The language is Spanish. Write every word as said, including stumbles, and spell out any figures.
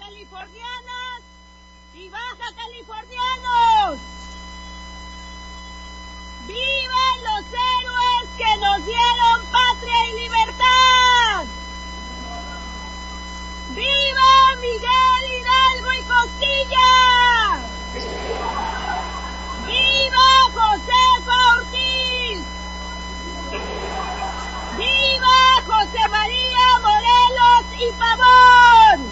californianas y baja californianos. ¡Vivan los héroes que nos dieron patria y libertad! ¡Viva Miguel Hidalgo y Costilla! ¡Viva Josefa Ortiz! ¡Viva José María Morelos y Pavón!